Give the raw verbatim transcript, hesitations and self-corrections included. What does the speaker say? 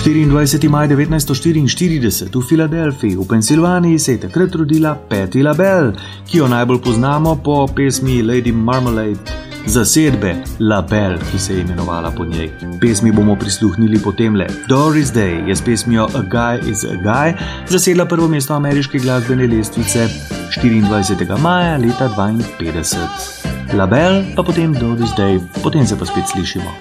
štiriindvajseti maj devetnajststo štiriinštirideset v Filadelfiji v Pensilvaniji se je takrat rodila Patti LaBelle, ki jo najbolj poznamo po pesmi Lady Marmalade zasedbe LaBelle, ki se je imenovala po njej. Pesmi bomo prisluhnili potemle. Doris Day je s pesmijo A Guy is a Guy zasedla prvo mesto ameriške glasbene lestvice štiriindvajsetega maja leta dvainpetdeset. LaBelle pa potem Doris Day, potem se pa spet slišimo.